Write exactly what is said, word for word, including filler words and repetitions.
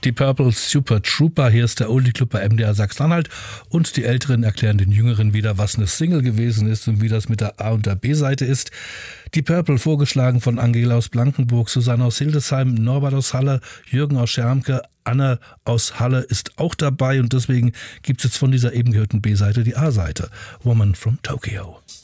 Die Purple Super Trooper, hier ist der Oldie Club bei M D R Sachsen-Anhalt und die Älteren erklären den Jüngeren wieder, was eine Single gewesen ist und wie das mit der A- und der B-Seite ist. Die Purple, vorgeschlagen von Angela aus Blankenburg, Susanne aus Hildesheim, Norbert aus Halle, Jürgen aus Schermke, Anne aus Halle ist auch dabei und deswegen gibt es jetzt von dieser eben gehörten B-Seite die A-Seite, Woman from Tokyo.